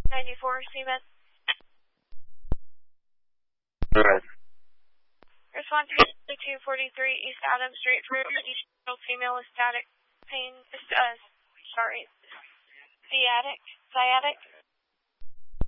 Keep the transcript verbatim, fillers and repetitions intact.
ninety-four, C-Med. Go ahead. Respond to two forty-three East Adams Street for additional female with static pain, uh, sorry, sciatic, sciatic.